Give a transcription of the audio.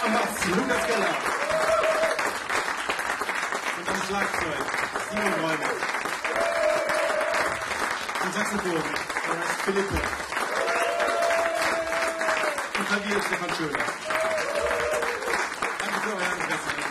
am Bass Lukas Keller. Und am Schlagzeug Simon Räumer. Am Saxophon heißt Philippe. Und Klavier Stefan Schöner. Danke für euer Interesse.